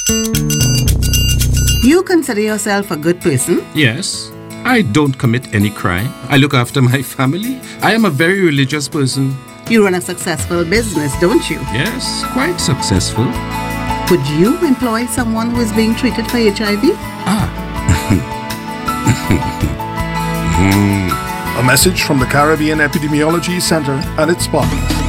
You consider yourself a good person? Yes. I don't commit any crime. I look after my family. I am a very religious person. You run a successful business, don't you? Yes, quite successful. Would you employ someone who is being treated for HIV? A message from the Caribbean Epidemiology Center and its sponsors.